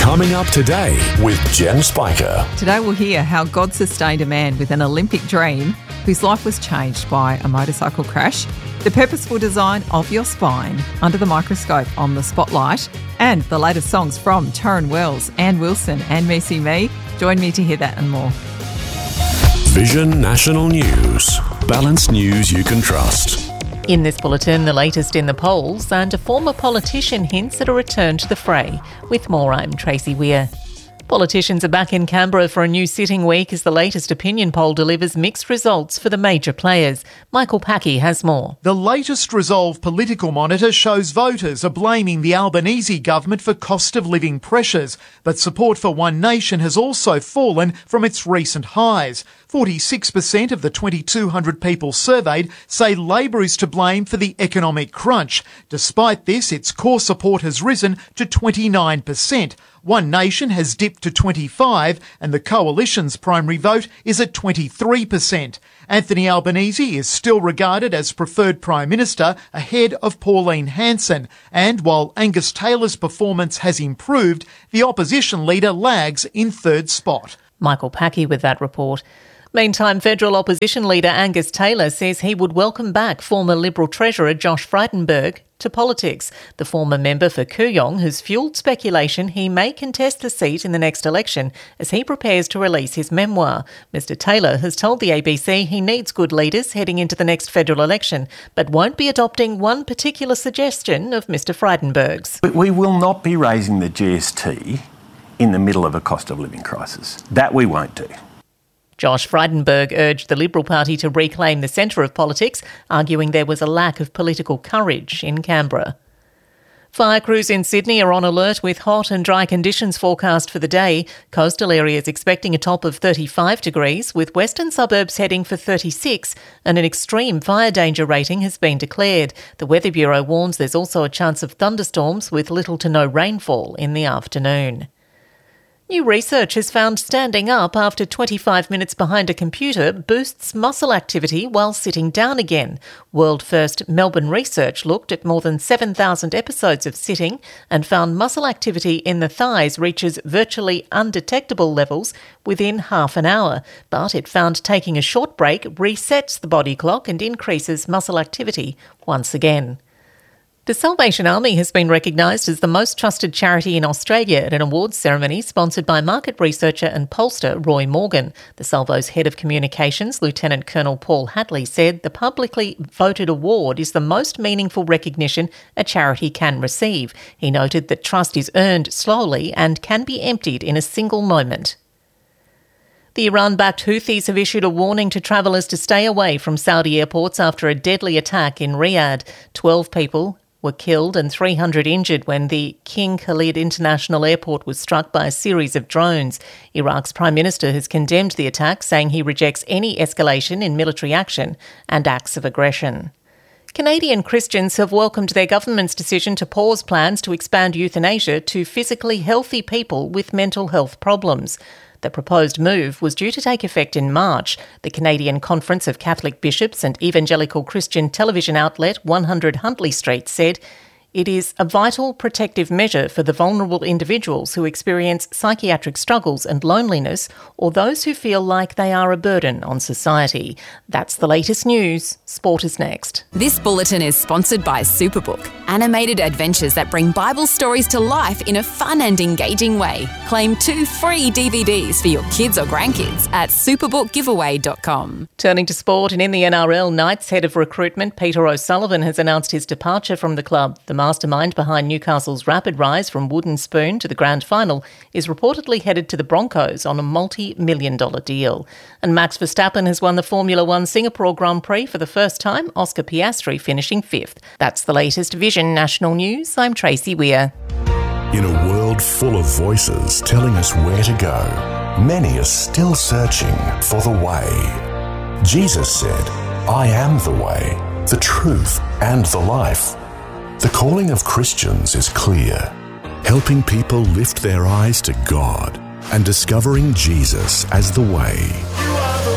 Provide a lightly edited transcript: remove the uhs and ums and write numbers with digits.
Coming up today with Jen Spiker. Today we'll hear how God sustained a man with an Olympic dream whose life was changed by a motorcycle crash, the purposeful design of your spine under the microscope on The Spotlight, and the latest songs from Taryn Wells, Ann Wilson and Missy Me. Join me to hear that and more. Vision National News. Balanced news you can trust. In this bulletin, the latest in the polls, and a former politician hints at a return to the fray. With more, I'm Tracy Weir. Politicians are back in Canberra for a new sitting week as the latest opinion poll delivers mixed results for the major players. Michael Packey has more. The latest Resolve political monitor shows voters are blaming the Albanese government for cost of living pressures, but support for One Nation has also fallen from its recent highs. 46% of the 2,200 people surveyed say Labor is to blame for the economic crunch. Despite this, its core support has risen to 29%. One Nation has dipped to 25%, and the Coalition's primary vote is at 23%. Anthony Albanese is still regarded as preferred Prime Minister ahead of Pauline Hanson, and while Angus Taylor's performance has improved, the opposition leader lags in third spot. Michael Packey with that report. Meantime, federal opposition leader Angus Taylor says he would welcome back former Liberal Treasurer Josh Frydenberg to politics. The former member for Kooyong has fuelled speculation he may contest the seat in the next election as he prepares to release his memoir. Mr Taylor has told the ABC he needs good leaders heading into the next federal election, but won't be adopting one particular suggestion of Mr Frydenberg's. We will not be raising the GST in the middle of a cost of living crisis. That we won't do. Josh Frydenberg urged the Liberal Party to reclaim the centre of politics, arguing there was a lack of political courage in Canberra. Fire crews in Sydney are on alert with hot and dry conditions forecast for the day. Coastal areas expecting a top of 35 degrees, with western suburbs heading for 36, and an extreme fire danger rating has been declared. The Weather Bureau warns there's also a chance of thunderstorms with little to no rainfall in the afternoon. New research has found standing up after 25 minutes behind a computer boosts muscle activity while sitting down again. World-first Melbourne research looked at more than 7,000 episodes of sitting and found muscle activity in the thighs reaches virtually undetectable levels within half an hour. But it found taking a short break resets the body clock and increases muscle activity once again. The Salvation Army has been recognised as the most trusted charity in Australia at an awards ceremony sponsored by market researcher and pollster Roy Morgan. The Salvo's head of communications, Lieutenant Colonel Paul Hadley, said the publicly voted award is the most meaningful recognition a charity can receive. He noted that trust is earned slowly and can be emptied in a single moment. The Iran-backed Houthis have issued a warning to travellers to stay away from Saudi airports after a deadly attack in Riyadh. 12 people were killed and 300 injured when the King Khalid International Airport was struck by a series of drones. Iraq's Prime Minister has condemned the attack, saying he rejects any escalation in military action and acts of aggression. Canadian Christians have welcomed their government's decision to pause plans to expand euthanasia to physically healthy people with mental health problems. The proposed move was due to take effect in March. The Canadian Conference of Catholic Bishops and evangelical Christian television outlet 100 Huntley Street said it is a vital protective measure for the vulnerable individuals who experience psychiatric struggles and loneliness, or those who feel like they are a burden on society. That's the latest news. Sport is next. This bulletin is sponsored by Superbook, animated adventures that bring Bible stories to life in a fun and engaging way. Claim 2 free DVDs for your kids or grandkids at superbookgiveaway.com. Turning to sport, and in the NRL, Knights head of recruitment Peter O'Sullivan has announced his departure from the club. The mastermind behind Newcastle's rapid rise from wooden spoon to the grand final is reportedly headed to the Broncos on a multi-million-dollar deal. And Max Verstappen has won the Formula One Singapore Grand Prix for the first time, Oscar Piastri finishing 5th. That's the latest Vision National News. I'm Tracy Weir. In a world full of voices telling us where to go, many are still searching for the way. Jesus said, "I am the way, the truth, and the life." The calling of Christians is clear, helping people lift their eyes to God and discovering Jesus as the way.